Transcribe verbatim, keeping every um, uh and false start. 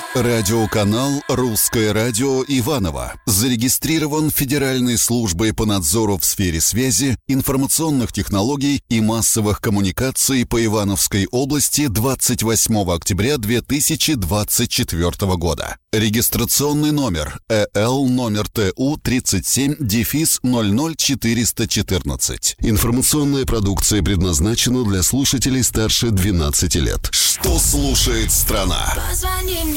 Радиоканал «Русское радио» Иваново зарегистрирован Федеральной службой по надзору в сфере связи, информационных технологий и массовых коммуникаций по Ивановской области двадцать восьмого октября две тысячи двадцать четвёртого года. Регистрационный номер э эл номер тэ у тридцать семь ноль ноль четыреста четырнадцать. Информационная продукция предназначена для слушателей старше двенадцати лет. Что слушает страна? Позвони мне.